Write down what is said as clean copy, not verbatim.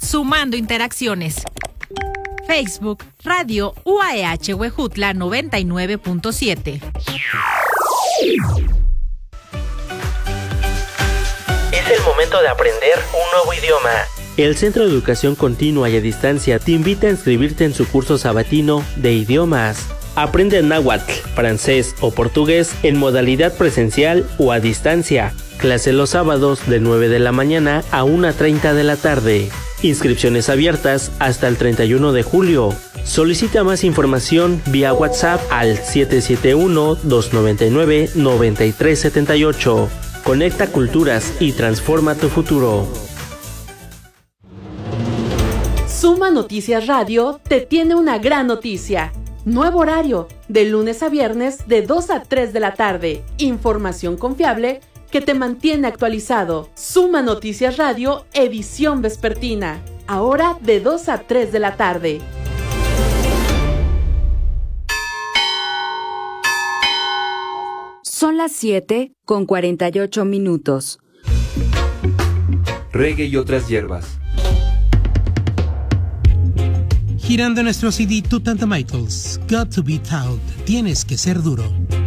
sumando interacciones. Facebook, Radio UAEH Huejutla 99.7. Es el momento de aprender un nuevo idioma. El Centro de Educación Continua y a Distancia te invita a inscribirte en su curso sabatino de idiomas. Aprende náhuatl, francés o portugués en modalidad presencial o a distancia. Clase los sábados de 9 de la mañana a 1:30 de la tarde. Inscripciones abiertas hasta el 31 de julio. Solicita más información vía WhatsApp al 771-299-9378. Conecta culturas y transforma tu futuro. Suma Noticias Radio te tiene una gran noticia. Nuevo horario, de lunes a viernes de 2 a 3 de la tarde. Información confiable que te mantiene actualizado. Suma Noticias Radio, edición vespertina. Ahora de 2 a 3 de la tarde. Son las 7:48. Reggae y otras hierbas. Girando nuestro CD Two Tantamichaels, Got to Be Taught, tienes que ser duro.